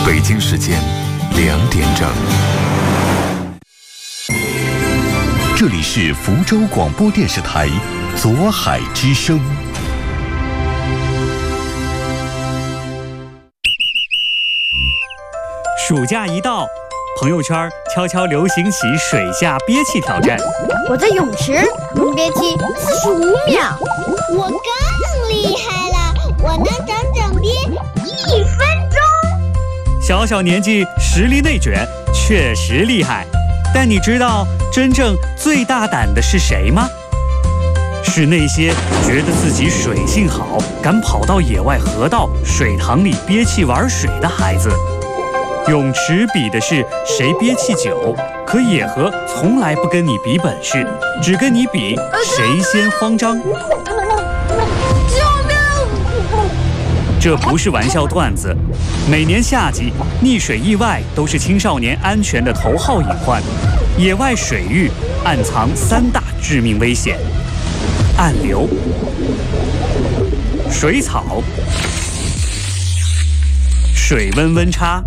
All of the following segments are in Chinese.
北京时间2点整。这里是福州广播电视台左海之声。 暑假一到，朋友圈悄悄流行起水下憋气挑战。 我在泳池能憋气45秒。 我更厉害了，我能整憋1分钟。 小小年纪实力内卷，确实厉害。但你知道真正最大胆的是谁吗？是那些觉得自己水性好，敢跑到野外河道、水塘里憋气玩水的孩子。泳池比的是谁憋气久，可野河从来不跟你比本事，只跟你比谁先慌张。 救命！ 这不是玩笑段子。每年夏季，溺水意外都是青少年安全的头号隐患。野外水域暗藏3大致命危险：暗流、水草、水温温差。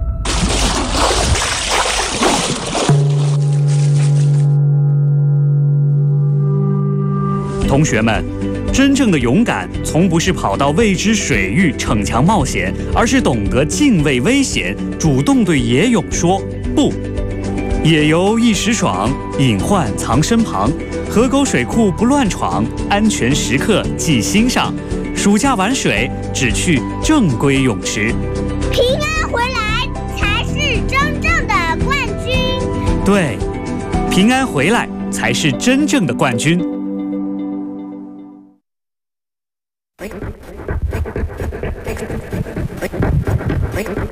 同学们，真正的勇敢从不是跑到未知水域逞强冒险，而是懂得敬畏危险，主动对野泳说不。野游一时爽，隐患藏身旁，河沟水库不乱闯，安全时刻记心上。暑假玩水只去正规泳池， 平安回来才是真正的冠军。 对，平安回来才是真正的冠军。 Wait.